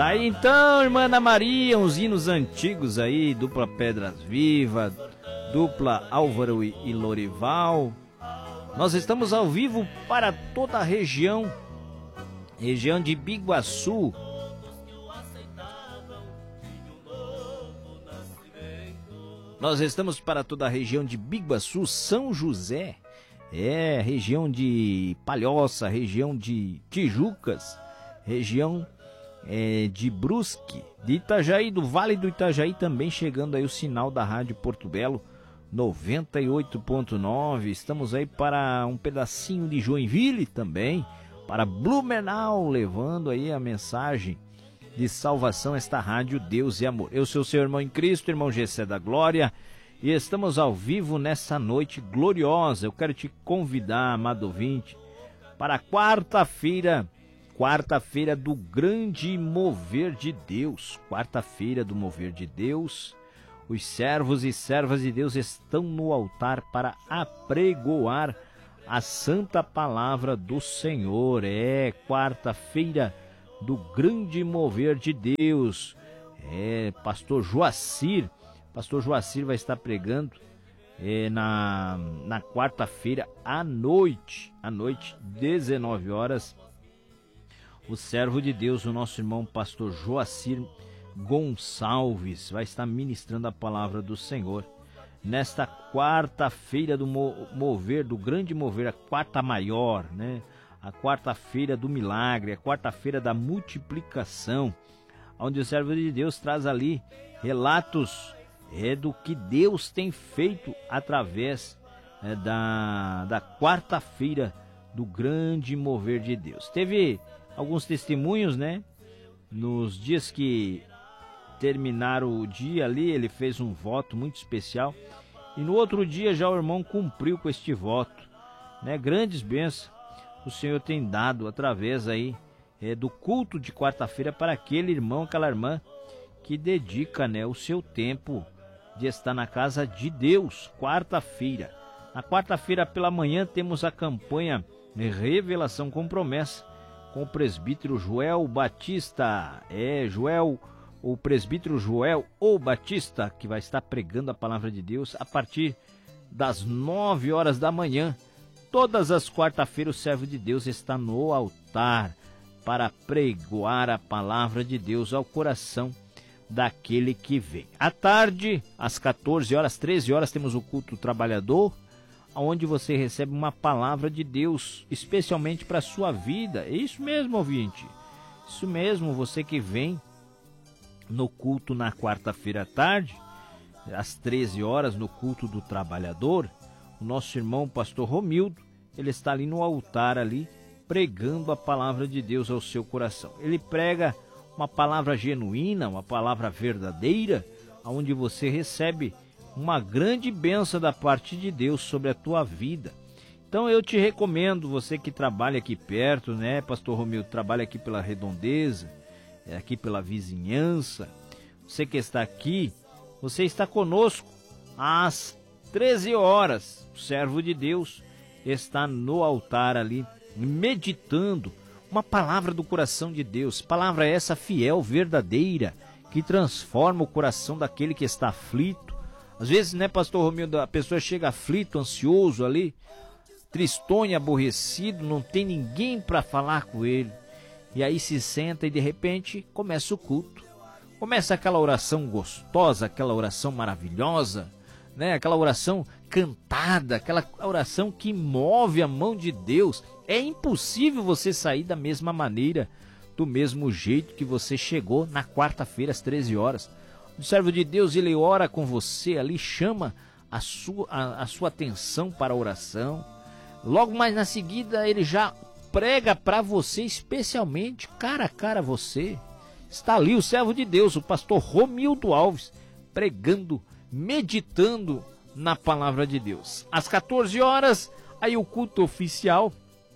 Tá aí então, irmã Ana Maria, uns hinos antigos aí, dupla Pedras Vivas, dupla Álvaro e Lorival. Nós estamos ao vivo para toda a região de Biguaçu. Nós estamos para toda a região de Biguaçu, São José, região de Palhoça, região de Tijucas, região de Brusque, de Itajaí, do Vale do Itajaí também chegando aí o sinal da Rádio Porto Belo 98.9. Estamos aí para um pedacinho de Joinville também, para Blumenau, levando aí a mensagem de salvação, esta rádio Deus e Amor. Eu sou seu irmão em Cristo, irmão Gessé da Glória, e estamos ao vivo nessa noite gloriosa. Eu quero te convidar, amado ouvinte, para quarta-feira do grande mover de Deus. Quarta-feira do mover de Deus. Os servos e servas de Deus estão no altar para apregoar a santa palavra do Senhor. Quarta-feira do grande mover de Deus. Pastor Joacir vai estar pregando na quarta-feira à noite, 19 horas. O servo de Deus, o nosso irmão pastor Joacir Gonçalves, vai estar ministrando a palavra do Senhor nesta quarta-feira do mover, do grande mover, a quarta maior, né? A quarta-feira do milagre, a quarta-feira da multiplicação, onde o servo de Deus traz ali relatos do que Deus tem feito através da quarta-feira do grande mover de Deus. Teve alguns testemunhos, né? Nos dias que terminaram o dia ali, ele fez um voto muito especial, e no outro dia já o irmão cumpriu com este voto, né? Grandes bênçãos o Senhor tem dado através aí do culto de quarta-feira para aquele irmão, aquela irmã que dedica, né, o seu tempo de estar na casa de Deus. Quarta-feira. Na quarta-feira pela manhã temos a campanha Revelação com Promessa com o presbítero Joel Batista. O presbítero Joel Batista, que vai estar pregando a palavra de Deus a partir das 9 horas da manhã. Todas as quarta-feiras o servo de Deus está no altar para pregoar a palavra de Deus ao coração daquele que vem. À tarde, às 14 horas, 13 horas, temos o culto trabalhador, onde você recebe uma palavra de Deus, especialmente para a sua vida. É isso mesmo, ouvinte. Isso mesmo, você que vem no culto na quarta-feira à tarde, às 13 horas, no culto do trabalhador, o nosso irmão pastor Romildo, ele está ali no altar ali, pregando a palavra de Deus ao seu coração. Ele prega uma palavra genuína, uma palavra verdadeira, onde você recebe uma grande bênção da parte de Deus sobre a tua vida. Então eu te recomendo, você que trabalha aqui perto, né, pastor Romildo trabalha aqui pela Redondeza, aqui pela vizinhança, você que está aqui, você está conosco às 13 horas, o servo de Deus está no altar ali, meditando uma palavra do coração de Deus, palavra essa fiel, verdadeira, que transforma o coração daquele que está aflito. Às vezes, né, pastor Romildo, a pessoa chega aflito, ansioso ali, tristonho, aborrecido, não tem ninguém para falar com ele, e aí se senta e de repente começa o culto, começa aquela oração gostosa, aquela oração maravilhosa, né? Aquela oração cantada, aquela oração que move a mão de Deus. É impossível você sair da mesma maneira, do mesmo jeito que você chegou na quarta-feira às 13 horas. O servo de Deus, ele ora com você ali, chama a sua atenção para a oração. Logo mais na seguida, ele já prega para você, especialmente cara a cara a você. Está ali o servo de Deus, o pastor Romildo Alves, pregando, meditando na palavra de Deus. Às 14 horas, aí o culto oficial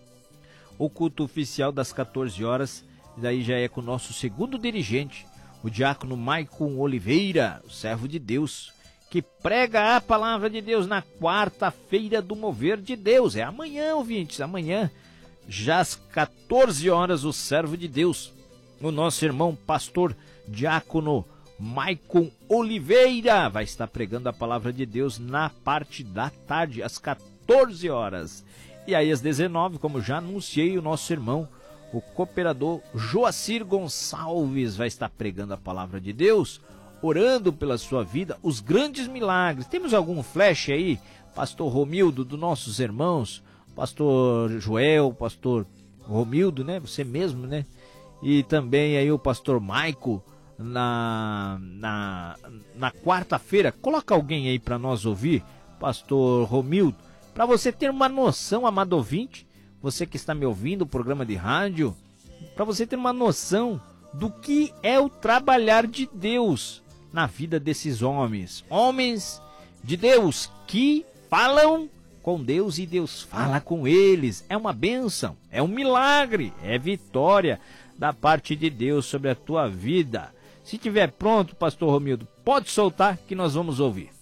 das 14 horas, daí já é com o nosso segundo dirigente, o diácono Maicon Oliveira, o servo de Deus, que prega a palavra de Deus na quarta-feira do mover de Deus. É amanhã, ouvintes, amanhã, já às 14 horas, o servo de Deus o nosso irmão pastor diácono Maicon Oliveira vai estar pregando a palavra de Deus na parte da tarde, às 14 horas. E aí às 19, como já anunciei, o nosso irmão, o cooperador Joacir Gonçalves, vai estar pregando a palavra de Deus, orando pela sua vida, os grandes milagres. Temos algum flash aí, pastor Romildo, dos nossos irmãos, pastor Joel, pastor Romildo, né? Você mesmo, né? E também aí o pastor Maico, na quarta-feira. Coloca alguém aí para nós ouvir, pastor Romildo, para você ter uma noção, amado ouvinte, você que está me ouvindo, o programa de rádio, para você ter uma noção do que é o trabalhar de Deus na vida desses homens de Deus que falam com Deus e Deus fala com eles. É uma bênção, é um milagre, é vitória da parte de Deus sobre a tua vida. Se tiver pronto, pastor Romildo, pode soltar que nós vamos ouvir.